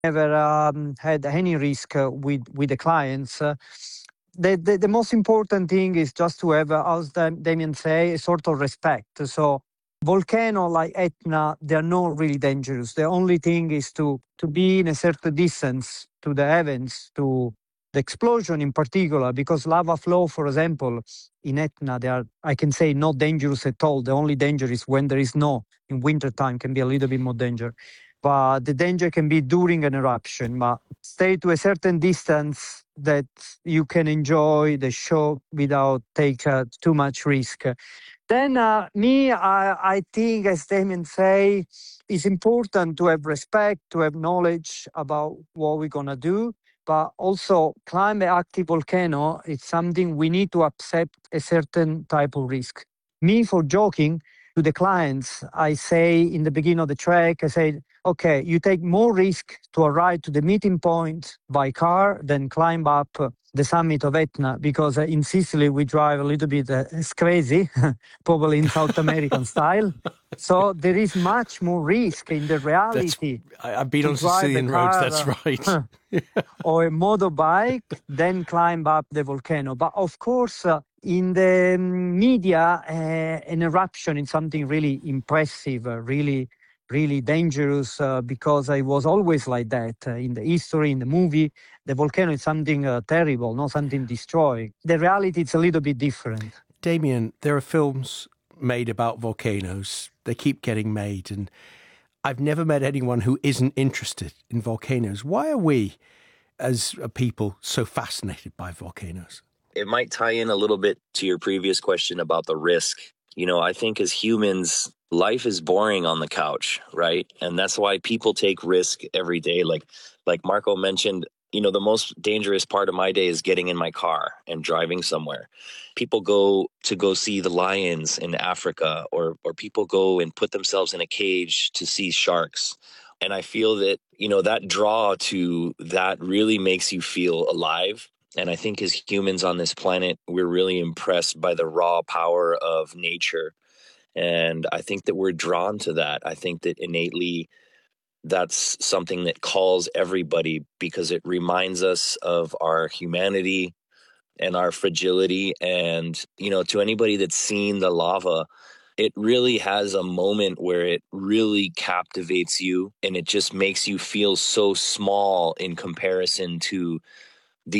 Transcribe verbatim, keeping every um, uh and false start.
never um, had any risk uh, with with the clients. Uh, the, the the most important thing is just to have, uh, as Dam- Damien say, a sort of respect. So volcano like Etna, they are not really dangerous. The only thing is to to be in a certain distance to the heavens, to the explosion in particular, because lava flow, for example, in Etna, they are, I can say, not dangerous at all. The only danger is when there is snow. In wintertime can be a little bit more danger. But the danger can be during an eruption. But stay to a certain distance that you can enjoy the show without take uh, too much risk. Then uh, me, I, I think, as Damien say, it's important to have respect, to have knowledge about what we're gonna do. But also, climb an active volcano, it's something we need to accept a certain type of risk. Me, for joking to the clients, I say in the beginning of the trek, I say, okay, you take more risk to arrive to the meeting point by car than climb up uh, the summit of Etna, because uh, in Sicily we drive a little bit uh, it's crazy, probably in South American style. So there is much more risk in the reality. That's, I, I've been to on drive a Sicilian roads, car, that's uh, right. or a motorbike, then climb up the volcano. But of course, uh, in the media, uh, an eruption is something really impressive, uh, really, really dangerous, uh, because it was always like that uh, in the history, in the movie. The volcano is something uh, terrible, not something destroying. The reality is a little bit different. Damien, there are films made about volcanoes. They keep getting made, and I've never met anyone who isn't interested in volcanoes. Why are we, as a people, so fascinated by volcanoes? It might tie in a little bit to your previous question about the risk. You know, I think as humans, life is boring on the couch, right? And that's why people take risk every day. Like, like Marco mentioned, you know, the most dangerous part of my day is getting in my car and driving somewhere. People go to go see the lions in Africa, or or people go and put themselves in a cage to see sharks. And I feel that, you know, that draw to that really makes you feel alive. And I think as humans on this planet, we're really impressed by the raw power of nature. And I think that we're drawn to that. I think that innately that's something that calls everybody, because it reminds us of our humanity and our fragility. And, you know, to anybody that's seen the lava, it really has a moment where it really captivates you, and it just makes you feel so small in comparison to